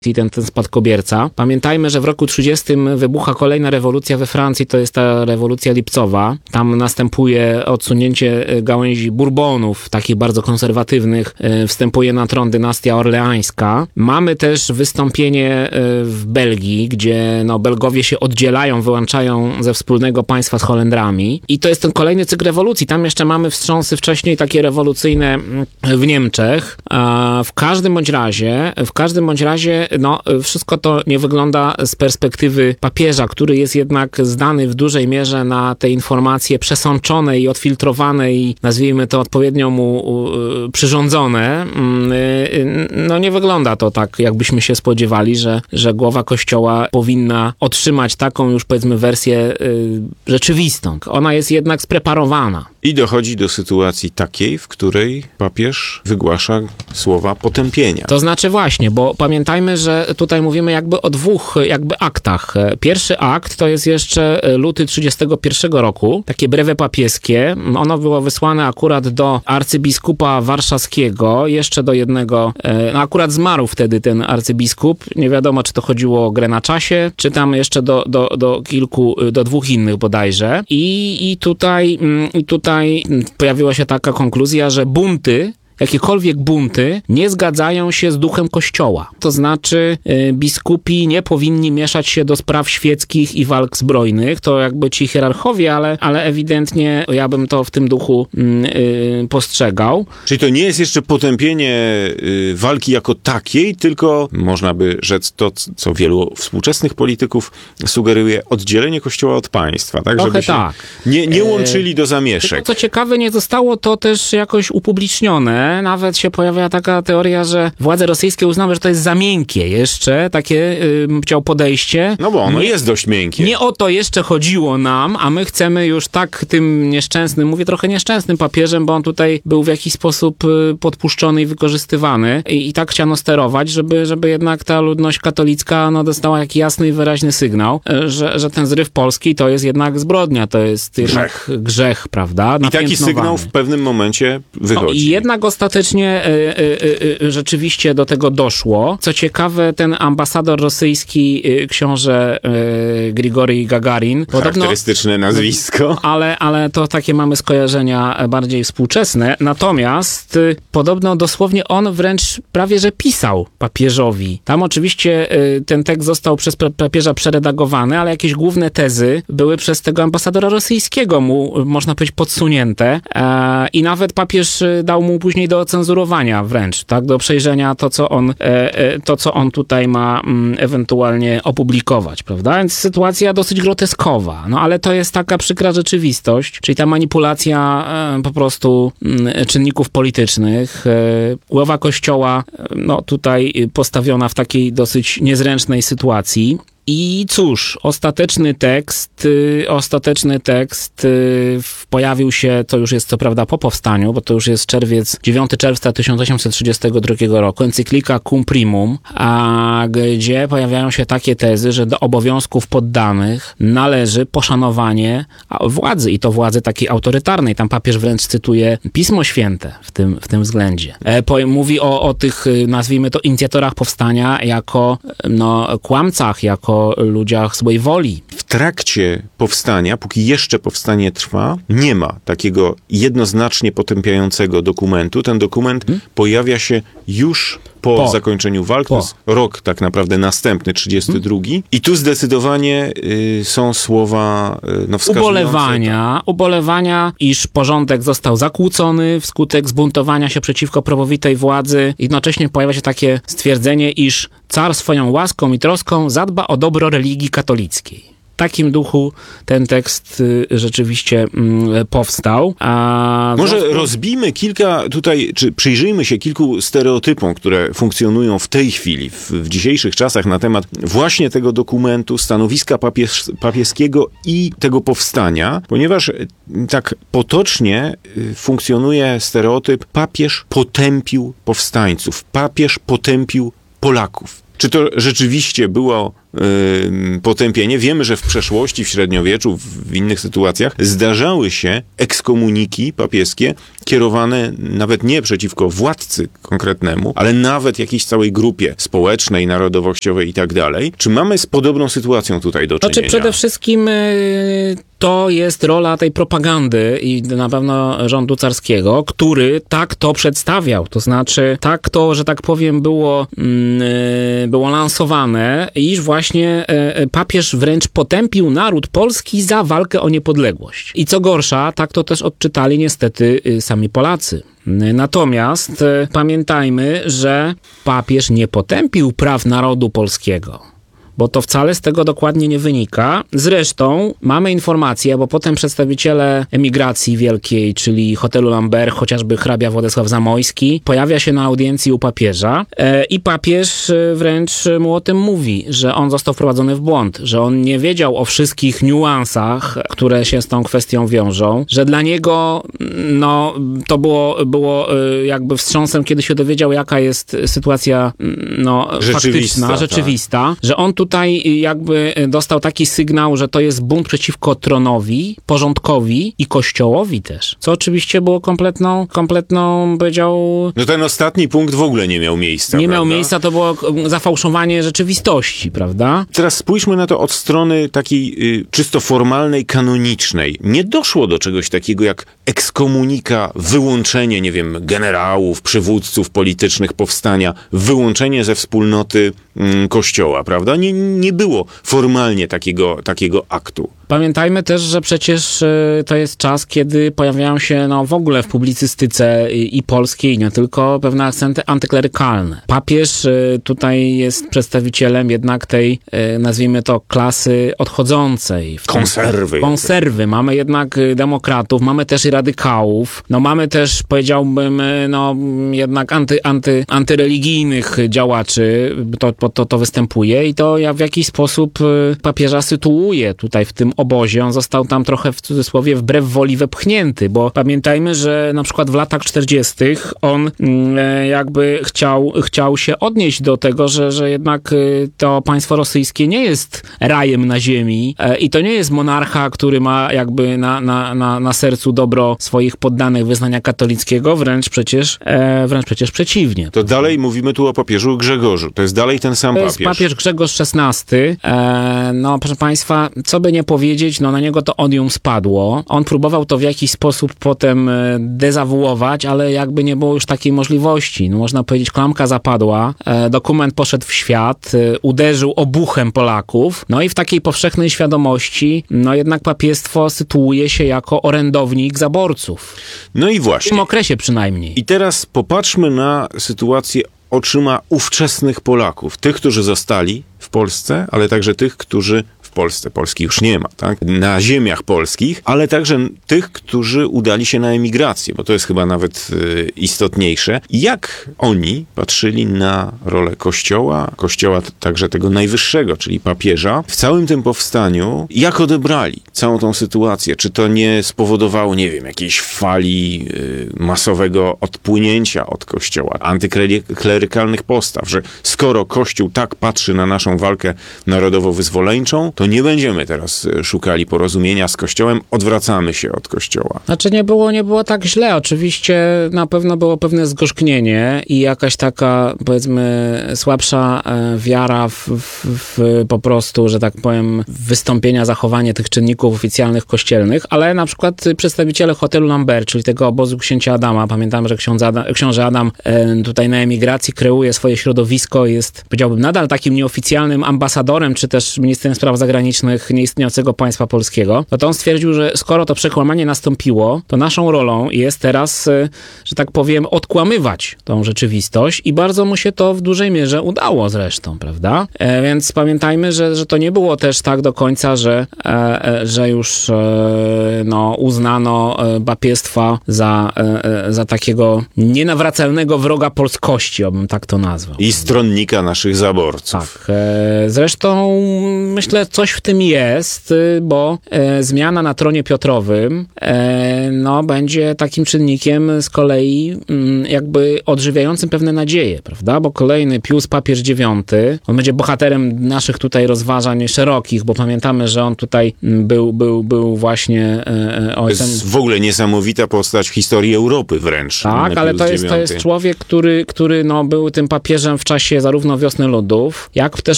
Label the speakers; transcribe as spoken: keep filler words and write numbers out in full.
Speaker 1: i ten, ten spadkobierca. Pamiętajmy, że w roku trzydziestym wybucha kolejna rewolucja we Francji, to jest ta rewolucja lipcowa. Tam następuje odsunięcie gałęzi Bourbonów, takich bardzo konserwatywnych. Wstępuje na tron dynastia orleańska. Mamy też wystąpienie w Belgii, gdzie no, Belgowie się oddzielają, wyłączają ze wspólnego państwa z Holendrami. I to jest ten kolejny cykl rewolucji. Tam jeszcze mamy wstrząsy wcześniej takie rewolucyjne w Niemczech. W każdym bądź razie, w każdym bądź razie no, wszystko to nie wygląda z perspektywy papieża, który jest jednak zdany w dużej mierze na te informacje przesączone i odfiltrowane i nazwijmy to odpowiednio mu przyrządzone. No nie wygląda to tak, jakbyśmy się spodziewali, że, że głowa Kościoła powinna otrzymać taką już powiedzmy wersję rzeczywistą. Ona jest jednak spreparowana.
Speaker 2: I dochodzi do sytuacji takiej, w której papież wygłasza słowa potępienia.
Speaker 1: To znaczy właśnie, bo pamiętajmy, że tutaj mówimy jakby o dwóch jakby aktach. Pierwszy akt to jest jeszcze luty trzydziestego pierwszego roku, takie brewe papieskie. Ono było wysłane akurat do arcybiskupa warszawskiego, jeszcze do jednego, no akurat zmarł wtedy ten arcybiskup. Nie wiadomo, czy to chodziło o grę na czasie, czy tam jeszcze do, do, do kilku, do dwóch innych bodajże. I, i tutaj, i tutaj pojawiła się taka konkluzja, że bunty, jakiekolwiek bunty nie zgadzają się z duchem Kościoła. To znaczy y, biskupi nie powinni mieszać się do spraw świeckich i walk zbrojnych. To jakby ci hierarchowie, ale, ale ewidentnie ja bym to w tym duchu y, y, postrzegał.
Speaker 2: Czyli to nie jest jeszcze potępienie y, walki jako takiej, tylko można by rzec to, co wielu współczesnych polityków sugeruje, oddzielenie Kościoła od państwa. Tak,
Speaker 1: Trochę
Speaker 2: żeby się
Speaker 1: tak.
Speaker 2: nie, nie łączyli do zamieszek.
Speaker 1: Tylko, co ciekawe, nie zostało to też jakoś upublicznione. Nawet się pojawia taka teoria, że władze rosyjskie uznały, że to jest za miękkie jeszcze, takie yy, chciał podejście.
Speaker 2: No bo ono
Speaker 1: nie,
Speaker 2: jest dość miękkie.
Speaker 1: Nie o to jeszcze chodziło nam, a my chcemy już tak tym nieszczęsnym, mówię trochę nieszczęsnym papieżem, bo on tutaj był w jakiś sposób yy, podpuszczony i wykorzystywany i, i tak chciano sterować, żeby, żeby jednak ta ludność katolicka no, dostała jakiś jasny i wyraźny sygnał, yy, że, że ten zryw polski to jest jednak zbrodnia, to jest jednak grzech, grzech prawda?
Speaker 2: I taki sygnał w pewnym momencie wychodzi.
Speaker 1: No, i jednak ostatecznie y, y, y, rzeczywiście do tego doszło. Co ciekawe, ten ambasador rosyjski, y, książę y, Grigorij Gagarin.
Speaker 2: Charakterystyczne podobno, nazwisko.
Speaker 1: Ale, ale to takie mamy skojarzenia bardziej współczesne. Natomiast y, podobno dosłownie on wręcz prawie, że pisał papieżowi. Tam oczywiście y, ten tekst został przez papieża przeredagowany, ale jakieś główne tezy były przez tego ambasadora rosyjskiego mu, można powiedzieć, podsunięte. E, I nawet papież dał mu później do ocenzurowania wręcz, tak, do przejrzenia to, co on, e, to, co on tutaj ma m, ewentualnie opublikować, prawda? Więc sytuacja dosyć groteskowa, no ale to jest taka przykra rzeczywistość, czyli ta manipulacja e, po prostu m, czynników politycznych. E, głowa Kościoła, e, no tutaj postawiona w takiej dosyć niezręcznej sytuacji. I cóż, ostateczny tekst, y, ostateczny tekst y, pojawił się, to już jest co prawda po powstaniu, bo to już jest czerwiec, dziewiątego czerwca tysiąc osiemset trzydziestego drugiego roku, encyklika Cum Primum, a gdzie pojawiają się takie tezy, że do obowiązków poddanych należy poszanowanie władzy i to władzy takiej autorytarnej. Tam papież wręcz cytuje Pismo Święte w tym, w tym względzie. E, po, mówi o, o tych, nazwijmy to, inicjatorach powstania jako no, kłamcach, jako ludziach złej woli.
Speaker 2: W trakcie powstania, póki jeszcze powstanie trwa, nie ma takiego jednoznacznie potępiającego dokumentu. Ten dokument hmm? pojawia się już po, po. zakończeniu walk. Po. To jest rok tak naprawdę następny, trzydziesty drugi. Hmm? I tu zdecydowanie y, są słowa y, no, wskazujące.
Speaker 1: Ubolewania, ubolewania, iż porządek został zakłócony wskutek zbuntowania się przeciwko prawowitej władzy. Jednocześnie pojawia się takie stwierdzenie, iż car swoją łaską i troską zadba o dobro religii katolickiej. W takim duchu ten tekst y, rzeczywiście y, powstał. A
Speaker 2: Może
Speaker 1: związku...
Speaker 2: rozbijmy kilka tutaj, czy przyjrzyjmy się kilku stereotypom, które funkcjonują w tej chwili, w, w dzisiejszych czasach na temat właśnie tego dokumentu, stanowiska papies, papieskiego i tego powstania, ponieważ tak potocznie y, funkcjonuje stereotyp papież potępił powstańców, papież potępił Polaków. Czy to rzeczywiście było yy, potępienie? Wiemy, że w przeszłości, w średniowieczu, w innych sytuacjach zdarzały się ekskomuniki papieskie kierowane nawet nie przeciwko władcy konkretnemu, ale nawet jakiejś całej grupie społecznej, narodowościowej i tak dalej. Czy mamy z podobną sytuacją tutaj do czynienia?
Speaker 1: Znaczy przede wszystkim y, to jest rola tej propagandy i na pewno rządu carskiego, który tak to przedstawiał. To znaczy tak to, że tak powiem, było, y, było lansowane, iż właśnie y, papież wręcz potępił naród polski za walkę o niepodległość. I co gorsza, tak to też odczytali niestety y, sami Polacy. Natomiast y, pamiętajmy, że papież nie potępił praw narodu polskiego, bo to wcale z tego dokładnie nie wynika. Zresztą mamy informację, bo potem przedstawiciele emigracji wielkiej, czyli hotelu Lambert, chociażby hrabia Władysław Zamojski, pojawia się na audiencji u papieża e, i papież e, wręcz mu o tym mówi, że on został wprowadzony w błąd, że on nie wiedział o wszystkich niuansach, które się z tą kwestią wiążą, że dla niego no, to było, było e, jakby wstrząsem, kiedy się dowiedział, jaka jest sytuacja no,
Speaker 2: rzeczywista,
Speaker 1: faktyczna, rzeczywista,
Speaker 2: tak.
Speaker 1: że on tutaj jakby dostał taki sygnał, że to jest bunt przeciwko tronowi, porządkowi i kościołowi też. Co oczywiście było kompletną, kompletną, powiedział...
Speaker 2: No ten ostatni punkt w ogóle nie miał miejsca,
Speaker 1: Nie
Speaker 2: prawda?
Speaker 1: miał miejsca, to było zafałszowanie rzeczywistości, prawda?
Speaker 2: Teraz spójrzmy na to od strony takiej y, czysto formalnej, kanonicznej. Nie doszło do czegoś takiego jak ekskomunika, wyłączenie, nie wiem, generałów, przywódców politycznych powstania, wyłączenie ze wspólnoty y, kościoła, prawda? Nie, nie było formalnie takiego, takiego aktu.
Speaker 1: Pamiętajmy też, że przecież y, to jest czas, kiedy pojawiają się no, w ogóle w publicystyce i, i polskiej, nie tylko, pewne akcenty antyklerykalne. Papież y, tutaj jest przedstawicielem jednak tej, y, nazwijmy to, klasy odchodzącej. W
Speaker 2: Konserwy.
Speaker 1: Konserwy. Mamy jednak y, demokratów, mamy też i radykałów, no mamy też, powiedziałbym, y, no jednak anty, anty, antyreligijnych działaczy, to, to, to występuje i to ja w jakiś sposób y, papieża sytuuje tutaj w tym obozie. On został tam trochę w cudzysłowie wbrew woli wepchnięty, bo pamiętajmy, że na przykład w latach czterdziestych on e, jakby chciał, chciał się odnieść do tego, że, że jednak e, to państwo rosyjskie nie jest rajem na ziemi e, i to nie jest monarcha, który ma jakby na, na, na, na sercu dobro swoich poddanych wyznania katolickiego, wręcz przecież, e, wręcz przecież przeciwnie.
Speaker 2: To dalej mówimy tu o papieżu Grzegorzu. To jest dalej ten sam
Speaker 1: To
Speaker 2: papież.
Speaker 1: jest papież Grzegorz szesnasty. E, no proszę państwa, co by nie powiedzieć, no na niego to odium spadło. On próbował to w jakiś sposób potem dezawuować, ale jakby nie było już takiej możliwości. No można powiedzieć, klamka zapadła, e, dokument poszedł w świat, e, uderzył obuchem Polaków, no i w takiej powszechnej świadomości, no jednak papiestwo sytuuje się jako orędownik zaborców.
Speaker 2: No i
Speaker 1: W
Speaker 2: właśnie.
Speaker 1: tym okresie przynajmniej.
Speaker 2: I teraz popatrzmy na sytuację oczyma ówczesnych Polaków. Tych, którzy zostali w Polsce, ale także tych, którzy w Polsce, Polski już nie ma, tak? Na ziemiach polskich, ale także tych, którzy udali się na emigrację, bo to jest chyba nawet y, istotniejsze. Jak oni patrzyli na rolę Kościoła, Kościoła t- także tego najwyższego, czyli papieża, w całym tym powstaniu, jak odebrali całą tą sytuację? Czy to nie spowodowało, nie wiem, jakiejś fali y, masowego odpłynięcia od Kościoła, antyklerykalnych postaw, że skoro Kościół tak patrzy na naszą walkę narodowo-wyzwoleńczą, to nie będziemy teraz szukali porozumienia z Kościołem, odwracamy się od Kościoła.
Speaker 1: Znaczy nie było, nie było tak źle. Oczywiście na pewno było pewne zgorzknienie i jakaś taka, powiedzmy, słabsza e, wiara w, w, w po prostu, że tak powiem, wystąpienia, zachowanie tych czynników oficjalnych kościelnych, ale na przykład przedstawiciele hotelu Lambert, czyli tego obozu księcia Adama, pamiętam, że ksiądz Adam, książę Adam e, tutaj na emigracji kreuje swoje środowisko, jest, powiedziałbym, nadal takim nieoficjalnym ambasadorem, czy też ministrem spraw zagranicznych nieistniejącego państwa polskiego, no to on stwierdził, że skoro to przekłamanie nastąpiło, to naszą rolą jest teraz, że tak powiem, odkłamywać tą rzeczywistość i bardzo mu się to w dużej mierze udało zresztą, prawda? E, więc pamiętajmy, że, że to nie było też tak do końca, że, e, że już e, no, uznano papiestwa za, e, za takiego nienawracalnego wroga polskości, obym tak to nazwał.
Speaker 2: I stronnika naszych zaborców.
Speaker 1: Tak. E, zresztą myślę, co coś w tym jest, y, bo e, zmiana na tronie Piotrowym e, no, będzie takim czynnikiem z kolei mm, jakby odżywiającym pewne nadzieje, prawda? Bo kolejny Pius papież dziewiąty, on będzie bohaterem naszych tutaj rozważań szerokich, bo pamiętamy, że on tutaj był, był, był właśnie e,
Speaker 2: To
Speaker 1: ojcem...
Speaker 2: jest w ogóle niesamowita postać w historii Europy wręcz.
Speaker 1: Tak, ale to jest, to jest człowiek, który, który no, był tym papieżem w czasie zarówno Wiosny Ludów, jak też